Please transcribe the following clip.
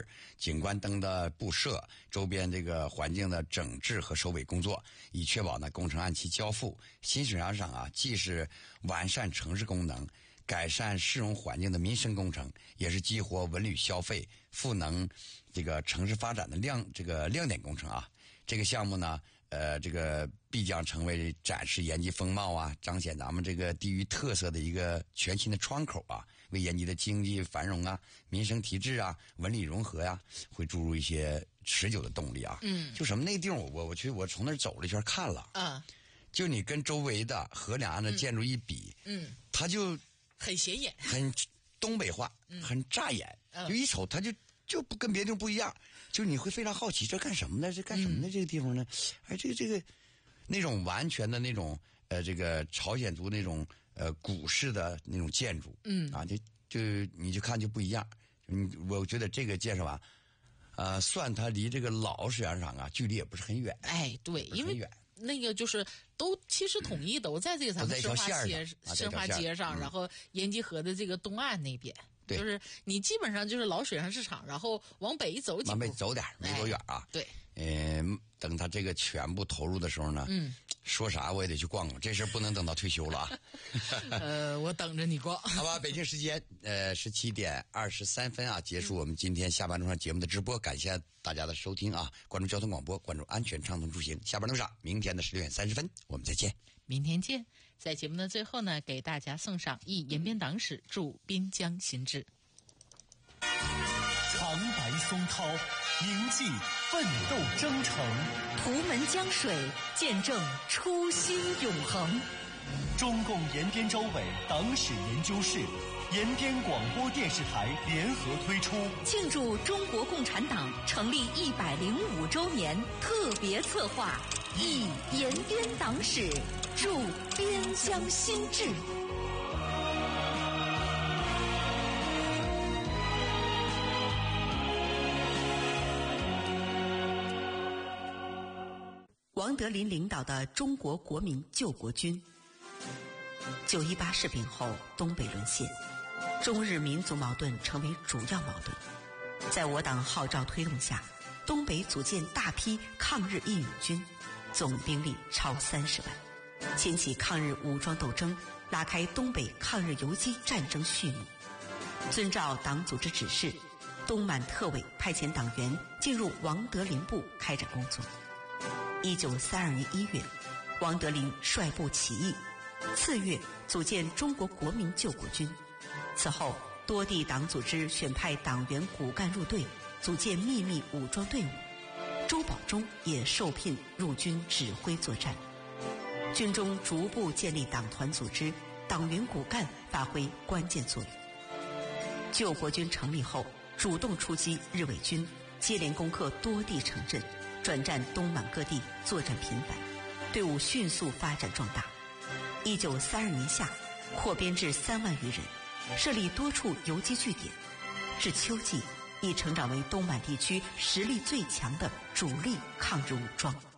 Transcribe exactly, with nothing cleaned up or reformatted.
置、景观灯的布设、周边这个环境的整治和收尾工作，以确保呢工程按期交付。新水上场啊，既是完善城市功能、改善市容环境的民生工程，也是激活文旅消费、赋能这个城市发展的亮这个亮点工程啊。这个项目呢，呃，这个必将成为展示延吉风貌啊，彰显咱们这个地域特色的一个全新的窗口啊，为延吉的经济繁荣啊、民生提质啊、文旅融合呀、啊，会注入一些持久的动力啊。 嗯， 就什么那地方我我我去我从那儿走了一圈看了啊， 就你跟周围的河两岸的建筑一比， 嗯， 它就很显眼， 很东北话， 嗯、 很扎眼， 嗯、 就一瞅它就。就不跟别的地方不一样，就是你会非常好奇，这干什么呢？这干什么呢？这个地方呢？哎，这个这个，那种完全的那种呃，这个朝鲜族那种呃古式的那种建筑， 嗯啊，就就你就看就不一样。嗯，我觉得这个建设吧，呃，算它离这个老水上场啊，距离也不是很远。 哎，对，因为那个就是都其实统一都在这个咱们申花街申花街上，然后延吉河的这个东岸那边。 对， 就是你基本上就是老水上市场，然后往北走几步， 往北走点没多远啊。 哎、对， 嗯、呃，等他这个全部投入的时候呢， 嗯， 说啥我也得去逛逛，这事不能等到退休了啊。 呃，我等着你逛。 好吧，北京时间呃十七点二十三分啊，结束我们今天下班路上节目的直播，感谢大家的收听啊！关注交通广播，关注安全畅通出行。下班路上，明天的十六点三十分，我们再见。 明天见。在节目的最后呢，给大家送上忆延边党史祝滨江新志。 长白松涛，铭记奋斗征程； 图门江水，见证初心永恒。 中共延边州委党史研究室、延边广播电视台联合推出庆祝中国共产党成立一百零五周年特别策划《忆延边党史祝边疆新志》。王德林领导的中国国民救国军。九一八事变后，东北沦陷，中日民族矛盾成为主要矛盾。在我党号召推动下，东北组建大批抗日义勇军，总兵力超三十万，掀起抗日武装斗争，拉开东北抗日游击战争序幕。遵照党组织指示，东满特委派遣党员进入王德林部开展工作。一九三二年一月，王德林率部起义，次月组建中国国民救国军。此后，多地党组织选派党员骨干入队，组建秘密武装队伍。周保中也受聘入军指挥作战。军中逐步建立党团组织，党员骨干发挥关键作用。救国军成立后，主动出击日伪军，接连攻克多地城镇，转战东满各地，作战频繁，队伍迅速发展壮大。一九三二年夏，扩编至三万余人，设立多处游击据点。至秋季，已成长为东满地区实力最强的主力抗日武装。